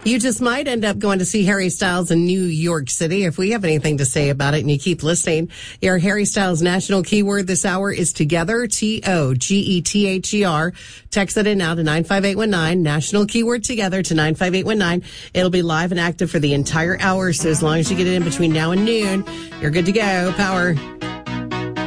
You just might end up going to see Harry Styles in New York City. If we have anything to say about it and you keep listening, your Harry Styles national keyword this hour is together, TOGETHER. Text it in now to 95819, national keyword together to 95819. It'll be live and active for the entire hour. So as long as you get it in between now and noon, you're good to go. Power.